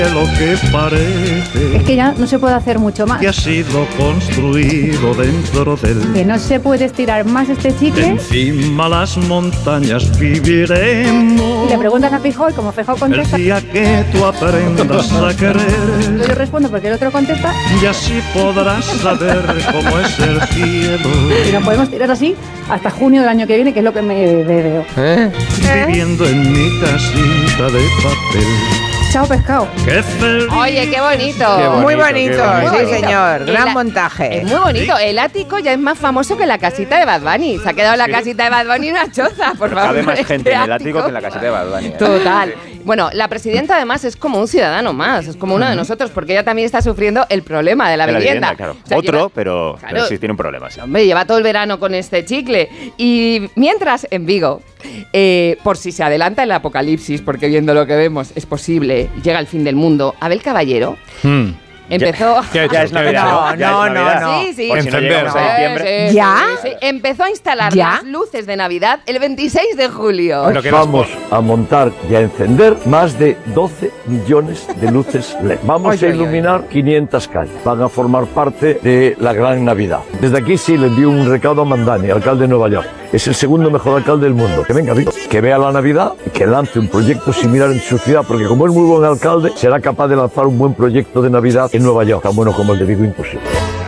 Lo que parece Es que ya no se puede hacer mucho más. que ha sido construido dentro del... Que no se puede estirar más este chicle. Encima las montañas viviremos. Y le preguntas a Feijóo y como Feijóo El contesta, día que tú aprendas a querer, yo respondo porque el otro contesta y así podrás saber cómo es el cielo. y nos podemos tirar así hasta junio del año que viene, que es lo que me veo. Viviendo en mi casita de papel. Chao, pescado. ¡Qué feliz! Oye, qué bonito. Muy bonito, Muy sí bonito. señor. Gran Es montaje. muy bonito. El ático ya es más famoso que la casita de Bad Bunny. Se ha quedado la casita de Bad Bunny una choza, por favor. Cabe más este gente en el ático que en la casita de Bad Bunny. Total. Bueno, la presidenta además es como un ciudadano más, es como uno de nosotros, porque ella también está sufriendo el problema de la vivienda. Claro. O sea, Otro, lleva- pero Claro. sí tiene un problema. Sí. Hombre, lleva todo el verano con este chicle. Y mientras en Vigo, por si se adelanta el apocalipsis, porque viendo lo que vemos es posible, llega el fin del mundo, Abel Caballero empezó... Ya es Navidad. No, Ya es no, Navidad. no. Sí, sí. Por si no Encender. llegamos a diciembre. Sí, ¿Ya? sí, sí. Empezó a instalar ¿Ya? las luces de Navidad el 26 de julio. Pero que Vamos a montar y a encender más de 12 millones de luces LED. Vamos a iluminar 500 calles. Van a formar parte de la gran Navidad. Desde aquí sí le envío un recado a Mandani, alcalde de Nueva York. Es el segundo mejor alcalde del mundo. Que venga, Vigo, que vea la Navidad y que lance un proyecto similar en su ciudad, porque como es muy buen alcalde, será capaz de lanzar un buen proyecto de Navidad en Nueva York, tan bueno como el de Vigo, imposible.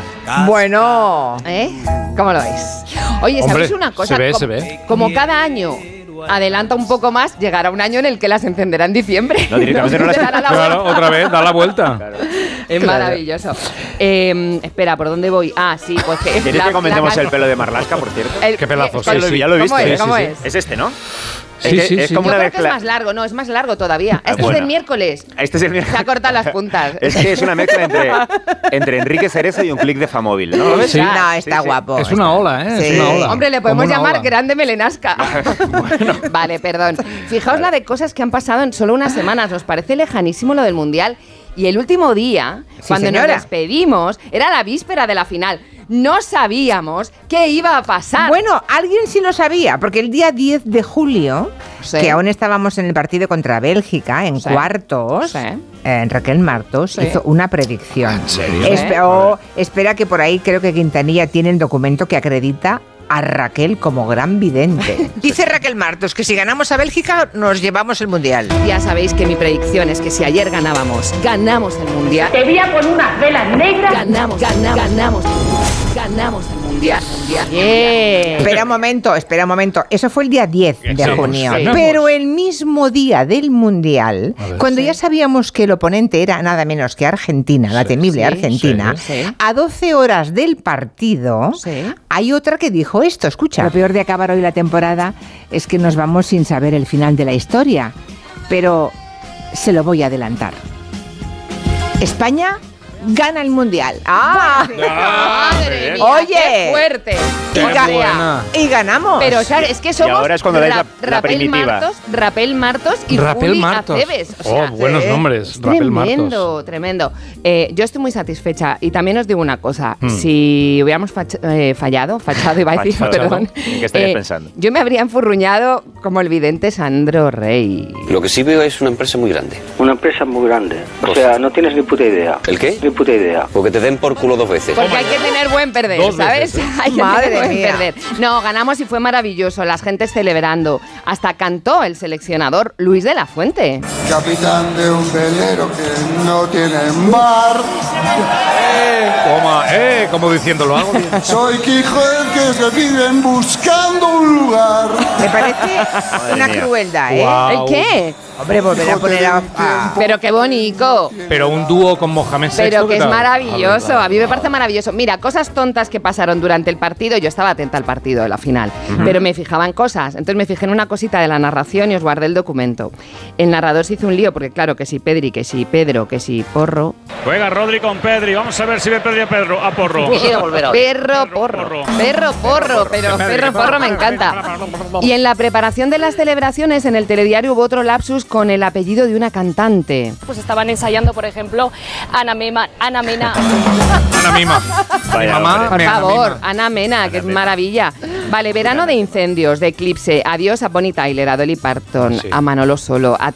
Bueno. ¿Cómo lo veis? Oye, ¿sabéis Hombre, una cosa? se ve. Como cada año adelanta un poco más, llegará un año en el que las encenderá en diciembre. No, directamente no las- Dará la Claro, vuelta. otra vez, da la vuelta. Es maravilloso. Espera, ¿por dónde voy? Ah, sí, pues que... ¿Quieres que comentemos el pelo de Marlaska, por cierto? Qué pedazo, Ya lo- sí. ya lo he visto. ¿Cómo es? Sí, ¿Cómo sí, es? sí. Es este, ¿no? Sí, es, sí, es sí. como Yo una creo que es mezcla. más largo, no, es más largo todavía. Este es bueno. del miércoles. Este es el Se ha cortado las puntas. Es que es una mezcla entre Enrique Cerezo y un clic de Famóvil, ¿no? ¿Lo ves? Sí. No, está Sí. guapo. Es una ola, ¿eh? Sí. Es una ola. Hombre, le podemos Como una llamar ola. grande melenasca. Vale, perdón. Fijaos la de cosas que han pasado en solo unas semanas. Nos parece lejanísimo lo del Mundial. Y el último día, Sí, cuando señora. nos despedimos, era la víspera de la final. No sabíamos qué iba a pasar. Bueno, alguien sí lo sabía, porque el día 10 de julio, Sí. que aún estábamos en el partido contra Bélgica, en Sí. cuartos, Sí. Raquel Martos Sí. hizo una predicción. ¿En serio? Espera que por ahí creo que Quintanilla tiene el documento que acredita a Raquel como gran vidente. Dice Raquel Martos que si ganamos a Bélgica nos llevamos el Mundial. Ya sabéis que mi predicción es que si ayer ganamos el Mundial. Te voy a poner unas velas negras. Ganamos el Mundial. Espera un momento. Eso fue el día 10 de Sí, junio. sí. Pero el mismo día del Mundial, A ver. cuando ya sabíamos que el oponente era nada menos que Argentina, la temible Sí, Argentina, sí. a 12 horas del partido, Sí. hay otra que dijo esto, escucha. Lo peor de acabar hoy la temporada es que nos vamos sin saber el final de la historia. Pero se lo voy a adelantar. España gana el Mundial. ¡Ah! Madre mía, Oye. qué fuerte. Y, Qué ga- buena. y ganamos. Pero o sea, es que somos ahora es cuando dais la primitiva. Rapel Martos y Rapel Juli Martos. Aceves. O sea, Buenos nombres. Rapel Martos. Tremendo. Yo estoy muy satisfecha y también os digo una cosa. Si hubiéramos fallado iba a decir, Fachado. perdón. ¿En qué estarías pensando? Yo me habría enfurruñado como el vidente Sandro Rey. Lo que sí veo es una empresa muy grande. Una empresa muy grande. O sea, no tienes ni puta idea. ¿El qué? Ni puta idea. Porque te den por culo 2 veces. Porque hay que tener buen perder, Dos ¿sabes? veces. Hay que Madre tener buen mía. perder. No, ganamos y fue maravilloso. Las gentes celebrando. Hasta cantó el seleccionador Luis de la Fuente. Capitán de un velero que no tiene mar. Toma, como diciendo, lo hago bien. Soy Quijote que se viven buscando un lugar. Me parece una mía. crueldad, ¿eh? Guau. ¿El qué? Hombre, volver a poner a... Pero qué bonito. Pero un dúo con Mohamed VI. Pero que ¿qué es tal? maravilloso, a mí me parece maravilloso. Mira, cosas tontas que pasaron durante el partido, yo estaba atenta al partido de la final, pero me fijaba en cosas. Entonces me fijé en una cosita de la narración y os guardé el documento. El narrador se hizo un lío porque claro, que si Pedri, que si Pedro, que si Porro. Juega Rodri con Pedri. Vamos a ver si ve Pedri a Porro. Perro Porro, pero Perro Porro me encanta. Y en la preparación de las celebraciones en el telediario hubo otro lapsus con el apellido de una cantante. Pues estaban ensayando, por ejemplo, Ana Mena. Ana Mima. Vaya, mamá. hombre. Por Ana favor, Mima. Ana Mena, que es maravilla. Vale, verano de incendios, de eclipse. Adiós a Bonnie Tyler, a Dolly Parton, Sí. a Manolo Solo, a